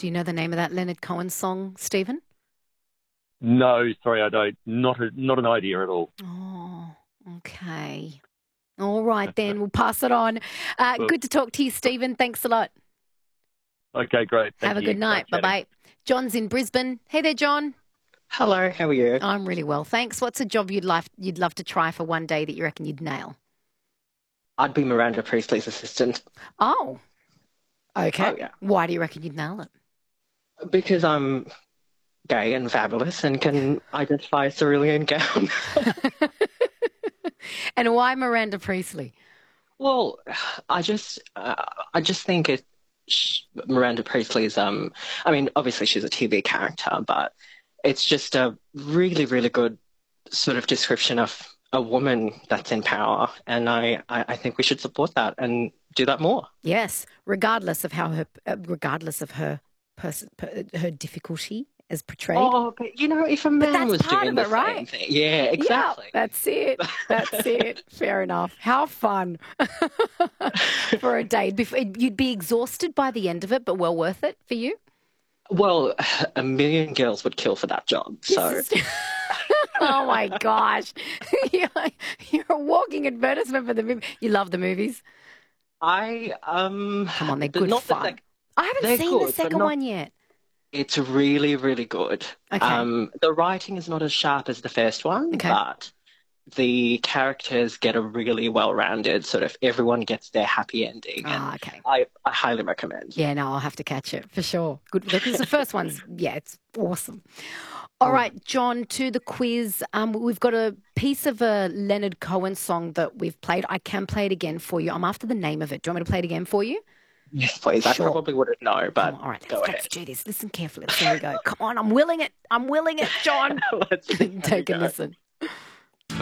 Do you know the name of that Leonard Cohen song, Stephen? No, sorry, I don't. Not an idea at all. Oh, okay. All right, then. We'll pass it on. Well, Good to talk to you, Stephen. Thanks a lot. okay, great. Have Thank a good you. Great night. chatting. Bye-bye. John's in Brisbane. Hey there, John. Hello, how are you? I'm really well, thanks. What's a job you'd love to try for one day that you reckon you'd nail? I'd be Miranda Priestley's assistant. Oh, okay. Oh, yeah. Why do you reckon you'd nail it? Because I'm gay and fabulous and can identify a cerulean gown. And why Miranda Priestley? Well, I just think Miranda Priestley's, I mean, obviously she's a TV character, but it's just a really, really good sort of description of a woman that's in power. And I think we should support that and do that more. Yes, regardless of her difficulty as portrayed. Oh, but if a man that's was part doing of the it, right? same thing, yeah, exactly. Yeah, that's it. That's it. Fair enough. How fun for a day. You'd be exhausted by the end of it, but well worth it for you. Well, a million girls would kill for that job. So, oh my gosh, you're a walking advertisement for the movie. You love the movies. Come on, they're good fun. I haven't seen the second one yet. It's really, really good. Okay. The writing is not as sharp as the first one, Okay. but the characters get a really well-rounded sort of everyone gets their happy ending. Okay. I highly recommend. Yeah, no, I'll have to catch it for sure. Good, because the first one's, it's awesome. All right, John, to the quiz. We've got a piece of a Leonard Cohen song that we've played. I can play it again for you. I'm after the name of it. Do you want me to play it again for you? Yes, please. Sure. I probably wouldn't know, but all right, go ahead. let's do this. Listen carefully. Here we go. Come on, I'm willing it, John. Let's Take a listen.